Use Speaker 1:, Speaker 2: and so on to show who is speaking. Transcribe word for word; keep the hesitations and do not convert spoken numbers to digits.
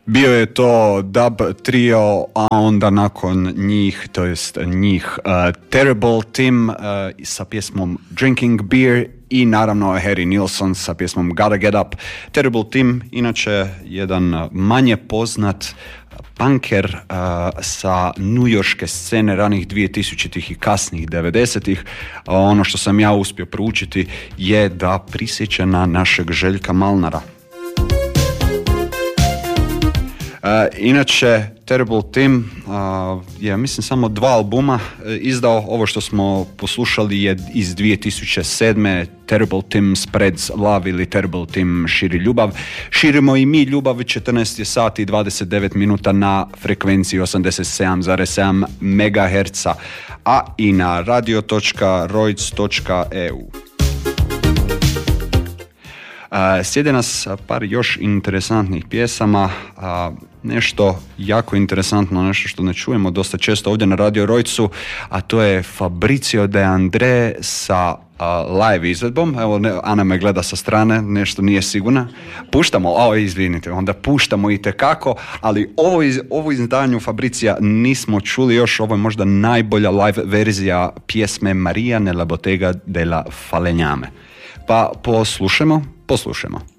Speaker 1: Bio je to dub trio, a onda nakon njih, to jest njih uh, Terrible Tim uh, sa pjesmom Drinking Beer i naravno Harry Nilsson sa pjesmom Gotta Get Up. Terrible Tim, inače jedan manje poznat punker uh, sa newyorške scene ranih dvije tisućitih i kasnih devedesetih. Uh, ono što sam ja uspio proučiti je da prisjeća na našeg Željka Malnara. Uh, inače, Terrible Tim uh, je, mislim, samo dva albuma uh, izdao. Ovo što smo poslušali je iz dvije tisuće sedme. Terrible Tim Spreads Love ili Terrible Tim Širi ljubav. Širimo i mi ljubav, četrnaest sati i dvadeset devet minuta na frekvenciji osamdeset sedam zarez sedam megaherca, a i na radio točka roids točka e u. Uh, slijede nas par još interesantnih pjesama, uh, nešto jako interesantno, nešto što ne čujemo dosta često ovdje na Radio Rojcu, a to je Fabrizio De André sa uh, live izvedbom. Evo, ne, Ana me gleda sa strane, nešto nije sigurna. Puštamo, o, izvinite, onda puštamo itekako, ali ovo, iz, ovo izdanju Fabricija nismo čuli još. Ovo je možda najbolja live verzija pjesme Maria nella bottega della falegname. Pa poslušajmo, poslušajmo.